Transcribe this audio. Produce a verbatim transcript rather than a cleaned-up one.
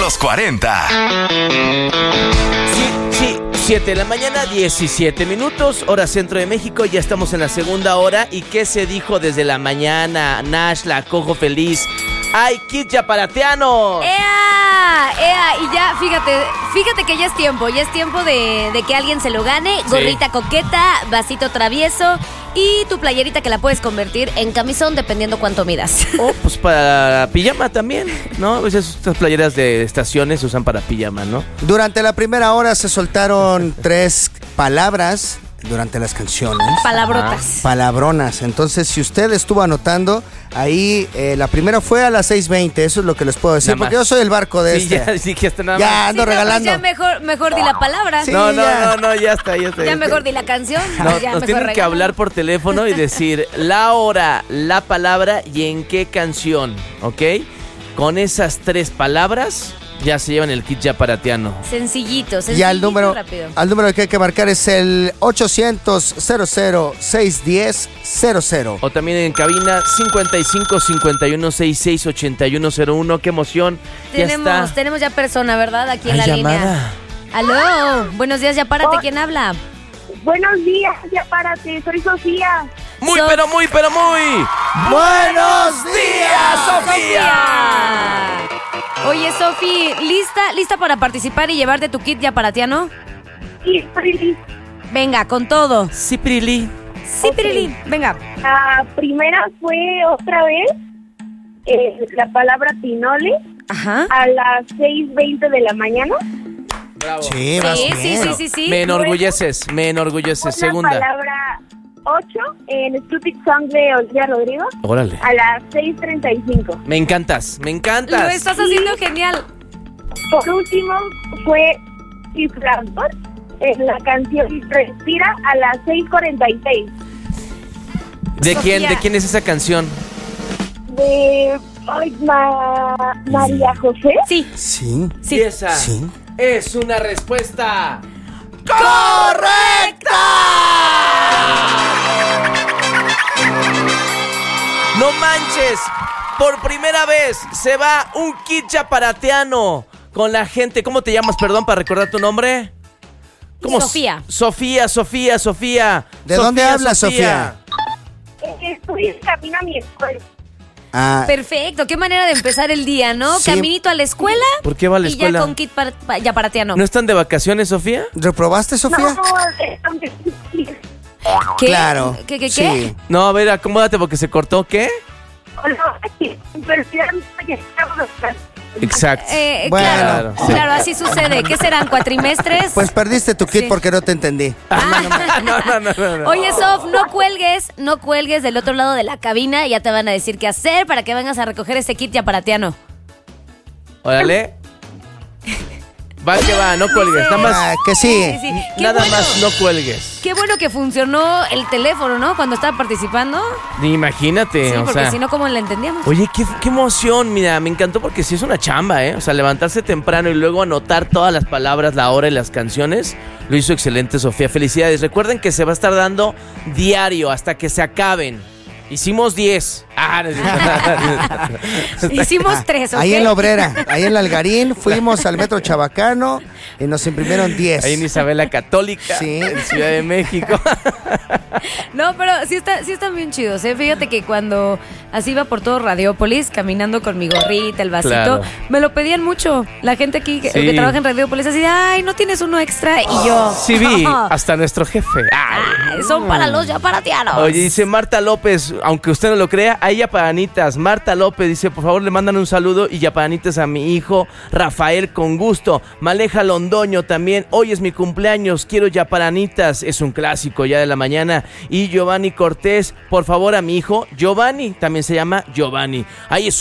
Los cuarenta. Sí, sí, siete de la mañana, diecisiete minutos, hora centro de México. Ya estamos en la segunda hora. ¿Y qué se dijo desde la mañana? Nash, la cojo feliz. ¡Ay, Kit Yaparateano! ¡Ea! ¡Ea! Y ya, fíjate, fíjate que ya es tiempo, ya es tiempo de, de que alguien se lo gane. Gorrita sí. Coqueta, vasito travieso y tu playerita que la puedes convertir en camisón dependiendo cuánto midas. Oh, pues para pijama también, ¿no? Pues estas playeras de estaciones se usan para pijama, ¿no? Durante la primera hora se soltaron tres palabras durante las canciones. Palabrotas. Ah, palabronas. Entonces, si usted estuvo anotando, ahí eh, la primera fue a las seis veinte. Eso es lo que les puedo decir. Porque yo soy el barco de sí, este. Ya, sí, que hasta nada ya más. ando sí, no, regalando. Pues ya mejor, mejor di la palabra. Sí, no, no, ya. no, no, ya está, ya está. Ya ya mejor está. di la canción. No, ya nos tienen regalo. que hablar por teléfono y decir la hora, la palabra y en qué canción, ¿ok? Con esas tres palabras ya se llevan el kit Yaparateano. Sencillito, sencillito. Y al número, rápido. al número que hay que marcar es el ochocientos, cero cero, seiscientos diez, cero cero. O también en cabina cincuenta y cinco, cincuenta y uno, sesenta y seis, ochenta y uno cero uno. ¡Qué emoción! Tenemos, ya está. tenemos ya persona, ¿verdad? Aquí en Hay la llamada. línea. Aló, buenos días, Yapárate. ¿Quién habla? Buenos días, Yapárate, soy Sofía. Muy, So- pero muy, pero muy. ¡Buenos días, Sofía! Oye, Sofi, ¿lista, ¿lista para participar y llevarte tu kit Yaparateano? Y Prilly. Venga, con todo. Sí, Prili. Sí, Ok. Pirili, venga. La primera fue otra vez eh, la palabra pinole Ajá. a las seis veinte de la mañana. Bravo. Sí, vas Sí, bien. sí, sí, sí, sí. Me enorgulleces, me enorgulleces. Una Segunda. palabra ocho en Stupid Song de Olivia Rodrigo Órale. a las seis treinta y cinco. Me encantas, me encantas. Lo estás haciendo genial. Por último fue Cifrador en la canción Respira a las seis cuarenta y seis. ¿De Sofía. quién, de quién es esa canción? De ay, Ma- María José. Sí, Sí. sí. Y esa Sí. es una respuesta ¡Correcta! ¡No manches! Por primera vez se va un kit Yaparateano con la gente. ¿Cómo te llamas, perdón, para recordar tu nombre? ¿Cómo? Sofía. Sofía, Sofía, Sofía. ¿De dónde hablas, Sofía? Eh, Estoy en camino a mi escuela. Ah, Perfecto, qué manera de empezar el día, ¿no? Sí. Caminito a la escuela. ¿Por qué va a la Y escuela? ya con kit para, pa- Yaparateano. ¿No están de vacaciones, Sofía? ¿reprobaste, Sofía? No, eh, aunque- ¿Qué? Claro. ¿Qué, qué, qué? Sí. No, a ver, acomódate porque se cortó. ¿Qué? no, aquí, pero ya no estoy en casa. Exacto. Eh, Bueno. claro, Sí. claro, así sucede. ¿Qué serán, cuatrimestres? Pues perdiste tu kit Sí. porque no te entendí. no, no, no, no, no. Oye, Sof, no cuelgues, no cuelgues del otro lado de la cabina. Ya te van a decir qué hacer para que vengas a recoger ese kit Yaparateano. Órale. Va que va, no cuelgues. Nada más, Ah, que sí. Sí, sí. Qué nada bueno, más no cuelgues. Qué bueno que funcionó el teléfono, ¿no? Cuando estaba participando. Imagínate, Sí, o porque sea. si no, ¿cómo le entendíamos? Oye, qué, qué emoción, mira, me encantó porque sí es una chamba, ¿eh? O sea, levantarse temprano y luego anotar todas las palabras, la hora y las canciones, lo hizo excelente, Sofía. Felicidades. Recuerden que se va a estar dando diario hasta que se acaben. Hicimos diez. Ah, no es cierto. Hicimos tres, ¿ok? Ahí en la Obrera, ahí en la Algarín, fuimos al Metro Chabacano y nos imprimieron diez. Ahí en Isabela Católica, Sí. en Ciudad de México. No, pero sí, está, sí están bien chidos, ¿eh? Fíjate que cuando así iba por todo Radiópolis, caminando con mi gorrita, el vasito, Claro. me lo pedían mucho. La gente aquí que, Sí. que trabaja en Radiópolis así de, ay, ¿no tienes uno extra? Y yo, Sí vi, "No, hasta nuestro jefe. Ay. ay, son para los Yaparatianos". Oye, dice Marta López, aunque usted no lo crea, hay yapanitas. Marta López dice, por favor le mandan un saludo y yapanitas a mi hijo Rafael con gusto. Maleja Londoño también, hoy es mi cumpleaños, quiero yapanitas, es un clásico ya de la mañana. Y Giovanni Cortés, por favor a mi hijo Giovanni, también se llama Giovanni. Ahí es